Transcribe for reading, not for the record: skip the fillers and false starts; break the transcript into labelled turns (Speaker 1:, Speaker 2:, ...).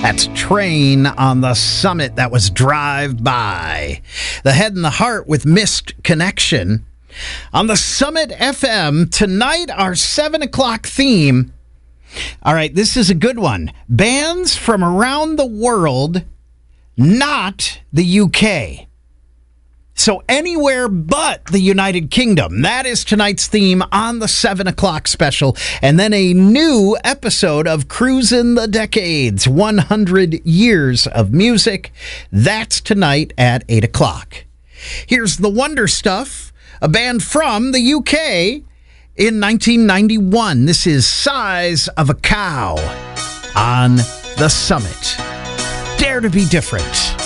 Speaker 1: That's Train on the Summit. That was Drive By. The Head and the Heart with Missed Connection. On the Summit FM, tonight our 7 o'clock theme. All right, this is a good one. Bands from around the world, not the UK. So anywhere but the United Kingdom. That is tonight's theme on the 7 o'clock special. And then a new episode of Cruisin' the Decades, 100 Years of Music. That's tonight at 8 o'clock. Here's The Wonder Stuff, a band from the UK in 1991. This is Size of a Cow on the Summit. Dare to be different.